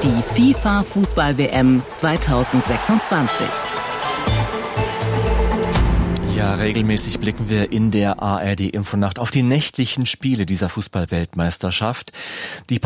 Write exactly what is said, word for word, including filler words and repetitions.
die FIFA-Fußball-W M zweitausendsechsundzwanzig. Ja, regelmäßig blicken wir in der A R D Infonacht auf die nächtlichen Spiele dieser Fußball-Weltmeisterschaft. Die